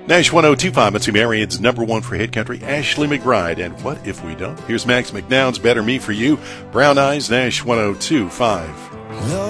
Nash 1025, Mitzi Marion's number one for hit country, Ashley McBride, and What If We Don't? Here's Max McNown's Better Me For You, Brown Eyes, Nash 1025.